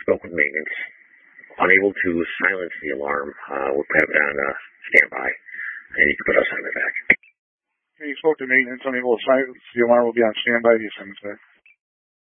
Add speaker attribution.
Speaker 1: spoke with maintenance. Unable to silence the alarm. We'll have it on standby, and you can put us on the back.
Speaker 2: Okay, you spoke to maintenance. Unable to silence the alarm. Will be on standby. You send us back.